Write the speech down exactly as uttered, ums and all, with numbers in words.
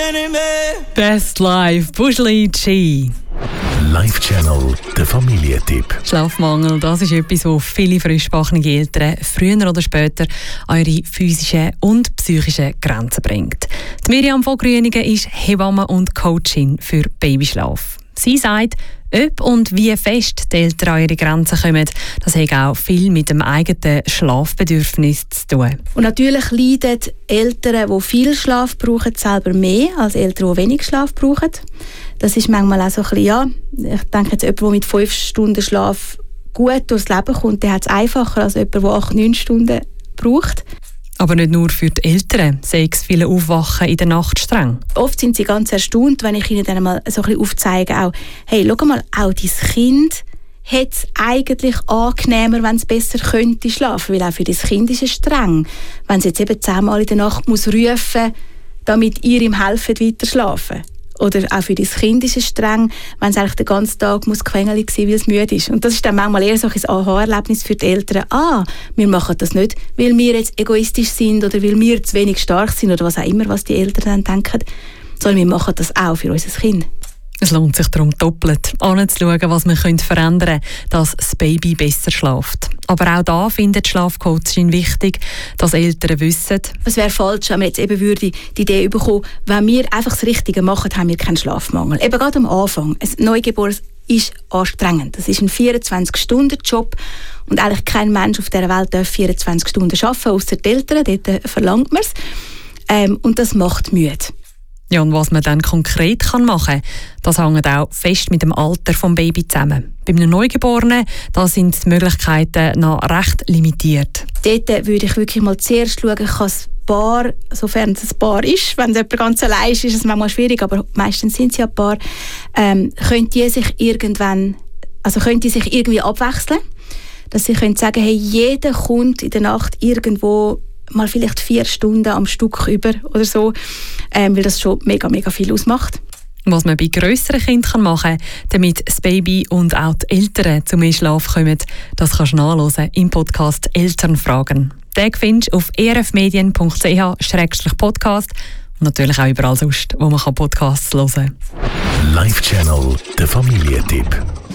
Best Life, Bushli G. Live Channel, der Familientipp. Schlafmangel, das ist etwas, das viele frischgebackene Eltern früher oder später an ihre physischen und psychischen Grenzen bringt. Die Miriam von Grüningen ist Hebamme und Coachin für Babyschlaf. Sie sagt, ob und wie fest die Eltern an ihre Grenzen kommen, das hat auch viel mit dem eigenen Schlafbedürfnis zu tun. Und natürlich leiden Eltern, die viel Schlaf brauchen, selber mehr als Eltern, die wenig Schlaf brauchen. Das ist manchmal auch so ein bisschen, ja, ich denke jetzt, jemand, der mit fünf Stunden Schlaf gut durchs Leben kommt, der hat es einfacher als jemand, der acht, neun Stunden braucht. Aber nicht nur für die Eltern, sei es viele Aufwachen in der Nacht streng. Oft sind sie ganz erstaunt, wenn ich ihnen dann mal so ein bisschen aufzeige, auch, hey, schau mal, auch dein Kind hat es eigentlich angenehmer, wenn es besser könnte schlafen, weil auch für das Kind ist es streng, wenn es jetzt eben zehnmal in der Nacht muss rufen, damit ihr ihm helft, weiter schlafen. Oder auch für das Kind ist es streng, wenn es eigentlich den ganzen Tag muss quengelig sein, weil es müde ist. Und das ist dann manchmal eher so ein Aha-Erlebnis für die Eltern. Ah, wir machen das nicht, weil wir jetzt egoistisch sind oder weil wir zu wenig stark sind oder was auch immer, was die Eltern dann denken, sondern wir machen das auch für unser Kind. Es lohnt sich darum doppelt, anzuschauen, was man verändern könnte, dass das Baby besser schläft. Aber auch da findet die Schlafcoachin wichtig, dass Eltern wissen. Es wäre falsch, wenn wir jetzt eben würde die Idee bekommen, wenn wir einfach das Richtige machen, haben wir keinen Schlafmangel. Eben gerade am Anfang. Ein Neugeborenes ist anstrengend. Das ist ein vierundzwanzig-Stunden-Job und eigentlich kein Mensch auf dieser Welt darf vierundzwanzig Stunden arbeiten, ausser die Eltern. Dort verlangt man es. Ähm, und das macht müde. Ja, und was man dann konkret machen kann, das hängt auch fest mit dem Alter des Babys zusammen. Bei einem Neugeborenen da sind die Möglichkeiten noch recht limitiert. Dort würde ich wirklich mal zuerst schauen, kann das Paar, sofern es ein Paar ist, wenn es jemand ganz allein ist, ist es manchmal schwierig, aber meistens sind sie ja ein Paar, ähm, können die sich irgendwann, also können die sich irgendwie abwechseln, dass sie können sagen, hey, jeder kommt in der Nacht irgendwo mal vielleicht vier Stunden am Stück über oder so, ähm, weil das schon mega, mega viel ausmacht. Was man bei grösseren Kindern machen kann, damit das Baby und auch die Eltern zu mehr Schlaf kommen, das kannst du nachhören im Podcast «Elternfragen». Den findest du auf e r f medien punkt c h slash podcast und natürlich auch überall sonst, wo man Podcasts hören kann. Live Channel, der Familientipp.